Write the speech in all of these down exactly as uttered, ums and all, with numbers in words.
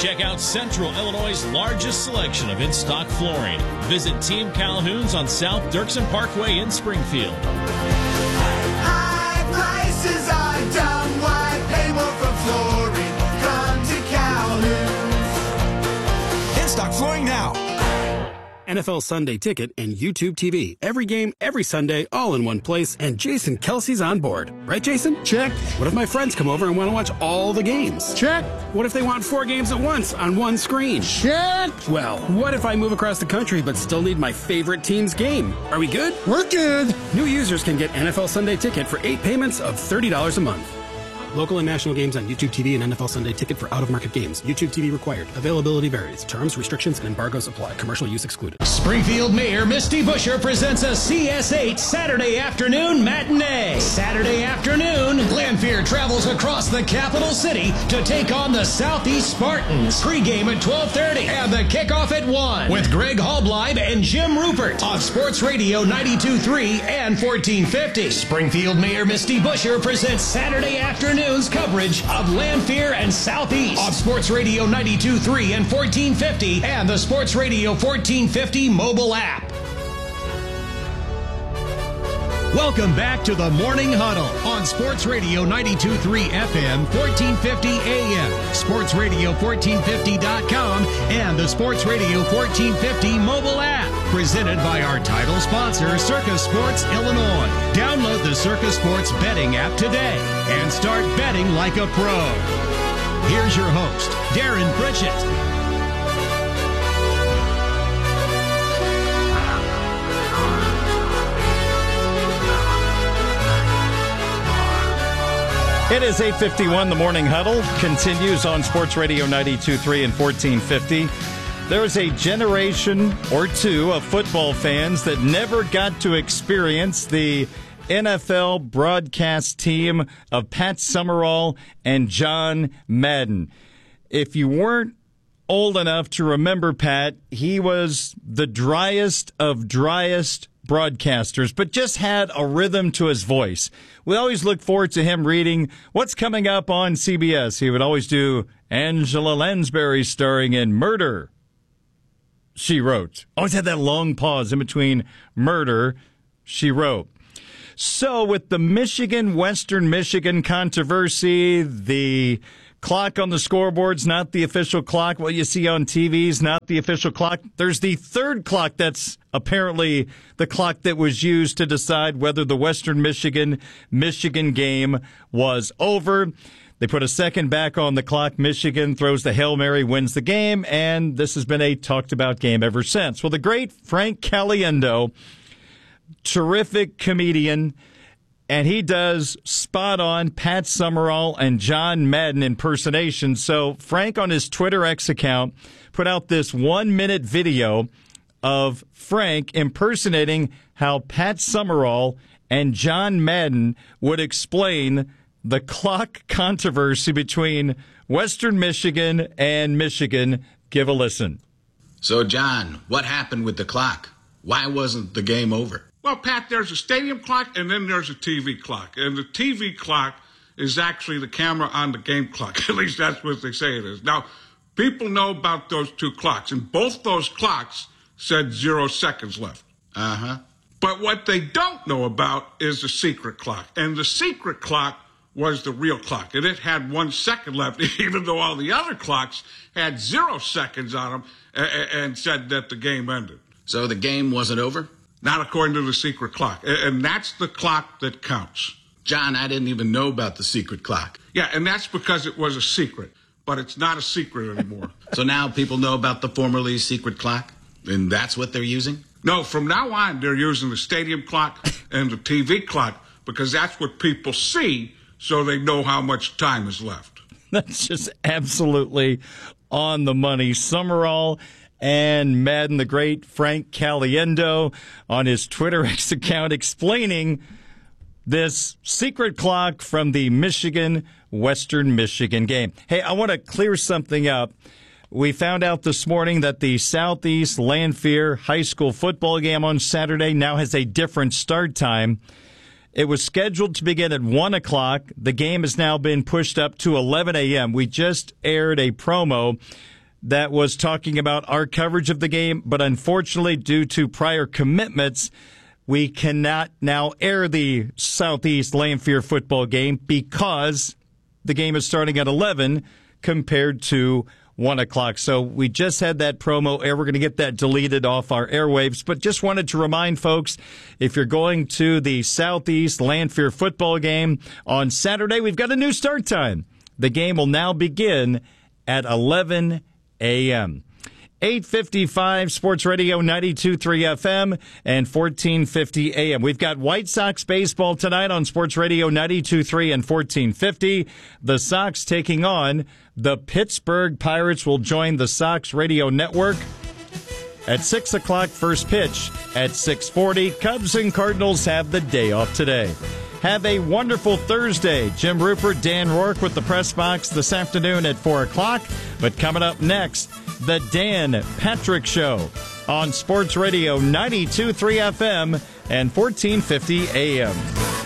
Check out Central Illinois' largest selection of in-stock flooring. Visit Team Calhoun's on South Dirksen Parkway in Springfield. High prices are dumb. Why pay more for flooring? Come to Calhoun's. In-stock flooring now. N F L Sunday Ticket and YouTube T V. Every game, every Sunday, all in one place, and Jason Kelsey's on board. Right, Jason? Check. What if my friends come over and want to watch all the games? Check. What if they want four games at once on one screen? Check. Well, what if I move across the country but still need my favorite team's game? Are we good? We're good. New users can get N F L Sunday Ticket for eight payments of thirty dollars a month. Local and national games on YouTube T V and N F L Sunday Ticket for out-of-market games. YouTube T V required. Availability varies. Terms, restrictions, and embargoes apply. Commercial use excluded. Springfield Mayor Misty Buscher presents a C S eight Saturday afternoon matinee. Saturday afternoon, Lanphier travels across the capital city to take on the Southeast Spartans. Pre-game at twelve thirty and the kickoff at one with Greg Halbleib and Jim Rupert on Sports Radio ninety-two point three and fourteen fifty. Springfield Mayor Misty Buscher presents Saturday afternoon coverage of Lanphier and Southeast on Sports Radio ninety-two point three and fourteen fifty and the Sports Radio fourteen fifty mobile app. Welcome back to the Morning Huddle on Sports Radio ninety-two point three F M, fourteen fifty A M, sports radio fourteen fifty dot com, and the Sports Radio fourteen fifty mobile app. Presented by our title sponsor, Circus Sports Illinois. Download the Circus Sports betting app today and start betting like a pro. Here's your host, Darren Pritchett. It is eight fifty-one. The Morning Huddle continues on Sports Radio ninety-two point three and fourteen fifty. There's a generation or two of football fans that never got to experience the N F L broadcast team of Pat Summerall and John Madden. If you weren't old enough to remember Pat, he was the driest of driest broadcasters, but just had a rhythm to his voice. We always look forward to him reading what's coming up on C B S. He would always do Angela Lansbury starring in Murder, She Wrote. Always had that long pause in between Murder, She Wrote. So with the Michigan, Western Michigan controversy, the clock on the scoreboard's not the official clock. What you see on T V's not the official clock. There's the third clock that's apparently the clock that was used to decide whether the Western Michigan Michigan game was over. They put a second back on the clock. Michigan throws the Hail Mary, wins the game, and this has been a talked-about game ever since. Well, the great Frank Caliendo, terrific comedian, and he does spot-on Pat Summerall and John Madden impersonation. So Frank, on his Twitter X account, put out this one-minute video of Frank impersonating how Pat Summerall and John Madden would explain the clock controversy between Western Michigan and Michigan. Give a listen. So, John, what happened with the clock? Why wasn't the game over? Well, Pat, there's a stadium clock and then there's a T V clock. And the T V clock is actually the camera on the game clock. At least that's what they say it is. Now, people know about those two clocks, and both those clocks said zero seconds left. Uh-huh. But what they don't know about is the secret clock. And the secret clock was the real clock. And it had one second left, even though all the other clocks had zero seconds on them and said that the game ended. So the game wasn't over? Not according to the secret clock. And that's the clock that counts. John, I didn't even know about the secret clock. Yeah, and that's because it was a secret. But it's not a secret anymore. So now people know about the formerly secret clock? And that's what they're using? No, from now on, they're using the stadium clock and the T V clock because that's what people see, so they know how much time is left. That's just absolutely on the money. Summerall and Madden, the great Frank Caliendo, on his Twitter X account explaining this secret clock from the Michigan-Western Michigan game. Hey, I want to clear something up. We found out this morning that the Southeast Lanphier High School football game on Saturday now has a different start time. It was scheduled to begin at one o'clock. The game has now been pushed up to eleven a.m. We just aired a promo that was talking about our coverage of the game, but unfortunately, due to prior commitments, we cannot now air the Southeast Lanphier football game because the game is starting at eleven compared to one o'clock. So we just had that promo air. We're going to get that deleted off our airwaves, but just wanted to remind folks, if you're going to the Southeast Lanphier football game on Saturday, we've got a new start time. The game will now begin at eleven a.m. eight fifty-five Sports Radio ninety-two point three F M and fourteen fifty A M. We've got White Sox baseball tonight on Sports Radio ninety-two point three and fourteen fifty. The Sox taking on the Pittsburgh Pirates. Will join the Sox radio network at six o'clock. First pitch at six forty. Cubs and Cardinals have the day off today. Have a wonderful Thursday. Jim Rupert, Dan Rourke with the Press Box this afternoon at four o'clock. But coming up next, the Dan Patrick Show on Sports Radio ninety-two point three F M and fourteen fifty A M.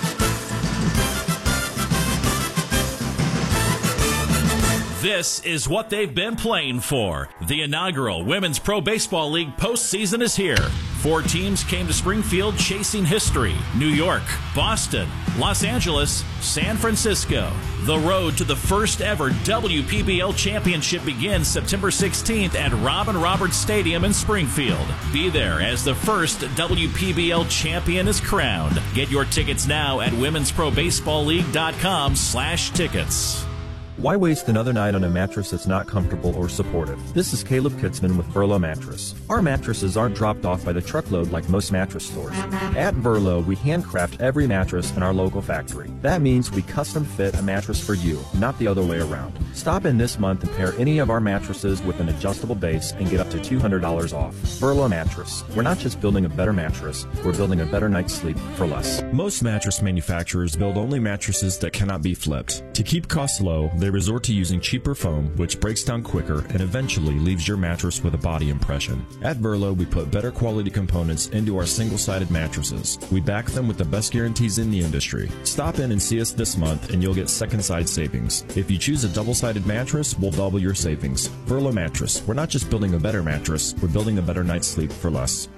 This is what they've been playing for. The inaugural Women's Pro Baseball League postseason is here. Four teams came to Springfield chasing history: New York, Boston, Los Angeles, San Francisco. The road to the first ever W P B L championship begins September sixteenth at Robin Roberts Stadium in Springfield. Be there as the first W P B L champion is crowned. Get your tickets now at womens pro baseball league dot com slash tickets. Why waste another night on a mattress that's not comfortable or supportive? This is Caleb Kitzman with Verlo Mattress. Our mattresses aren't dropped off by the truckload like most mattress stores. At Verlo, we handcraft every mattress in our local factory. That means we custom fit a mattress for you, not the other way around. Stop in this month and pair any of our mattresses with an adjustable base and get up to two hundred dollars off. Verlo Mattress. We're not just building a better mattress, we're building a better night's sleep for less. Most mattress manufacturers build only mattresses that cannot be flipped. To keep costs low, they resort to using cheaper foam, which breaks down quicker and eventually leaves your mattress with a body impression. At Verlo, we put better quality components into our single-sided mattresses. We back them with the best guarantees in the industry. Stop in and see us this month and you'll get second side savings. If you choose a double-sided mattress, we'll double your savings. Verlo Mattress. We're not just building a better mattress, we're building a better night's sleep for less.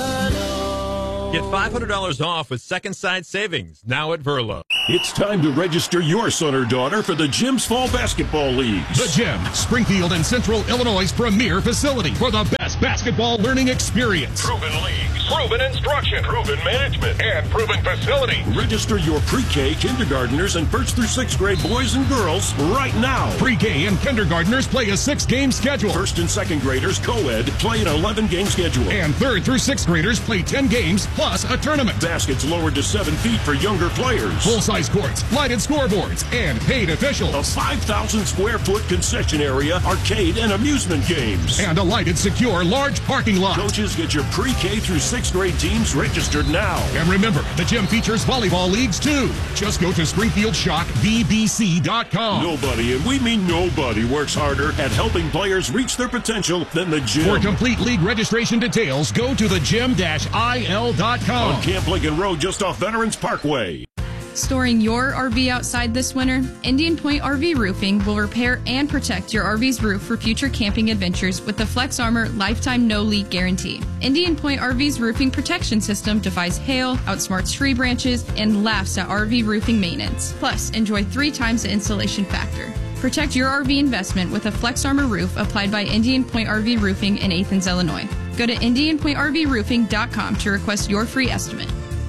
Get five hundred dollars off with second side savings now at Verlo. It's time to register your son or daughter for the Gym's Fall Basketball Leagues. The Gym, Springfield and Central Illinois' premier facility for the best basketball learning experience. Proven leagues, proven instruction, proven management, and proven facilities. Register your pre-K, kindergartners, and first through sixth grade boys and girls right now. Pre-K and kindergartners play a six-game schedule. First and second graders, co-ed, play an eleven-game schedule. And third through sixth graders play ten games plus a tournament. Baskets lowered to seven feet for younger players. Full-size courts, lighted scoreboards, and paid officials. A five thousand square foot concession area, arcade, and amusement games. And a lighted, secure, large parking lot. Coaches, get your pre-K through sixth grade teams registered now. And remember, the gym features volleyball leagues too. Just go to springfield shock v b c dot com. Nobody, and we mean nobody, works harder at helping players reach their potential than the gym. For complete league registration details, go to the gym dash i l dot com. On Camp Lincoln Road, just off Veterans Parkway. Storing your R V outside this winter? Indian Point R V Roofing will repair and protect your R V's roof for future camping adventures with the Flex Armor Lifetime No Leak Guarantee. Indian Point R V's roofing protection system defies hail, outsmarts tree branches, and laughs at R V roofing maintenance. Plus, enjoy three times the installation factor. Protect your R V investment with a Flex Armor roof applied by Indian Point R V Roofing in Athens, Illinois. Go to indian point r v roofing dot com to request your free estimate.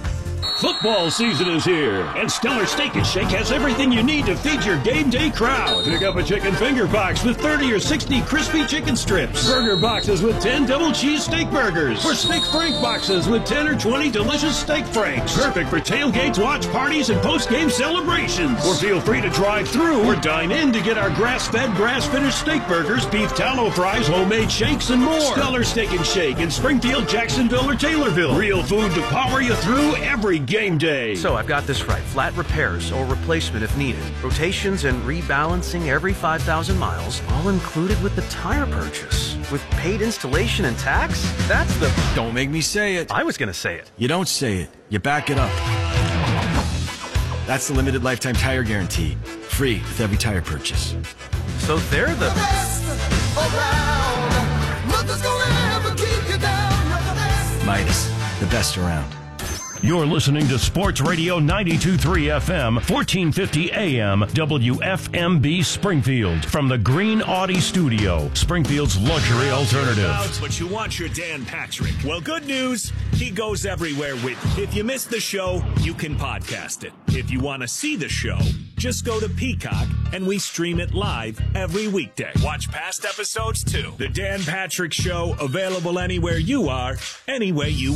Football season is here, and Stellar Steak and Shake has everything you need to feed your game day crowd. Pick up a chicken finger box with thirty or sixty crispy chicken strips, burger boxes with ten double cheese steak burgers, or steak frank boxes with ten or twenty delicious steak franks. Perfect for tailgates, watch parties, and post-game celebrations. Or feel free to drive through or dine in to get our grass-fed, grass-finished steak burgers, beef tallow fries, homemade shakes, and more. Stellar Steak and Shake in Springfield, Jacksonville, or Taylorville. Real food to power you through every game day. So I've got this right. Flat repairs or replacement if needed. Rotations and rebalancing every five thousand miles, all included with the tire purchase. With paid installation and tax? That's the... Don't make me say it. I was going to say it. You don't say it. You back it up. That's the limited lifetime tire guarantee. Free with every tire purchase. So they're the... best around. Midas, the best around. You're listening to Sports Radio ninety-two point three F M, fourteen fifty A M, W F M B Springfield. From the Green Audi Studio, Springfield's luxury alternative. But you want your Dan Patrick. Well, good news. He goes everywhere with you. If you missed the show, you can podcast it. If you want to see the show, just go to Peacock and we stream it live every weekday. Watch past episodes too. The Dan Patrick Show, available anywhere you are, any way you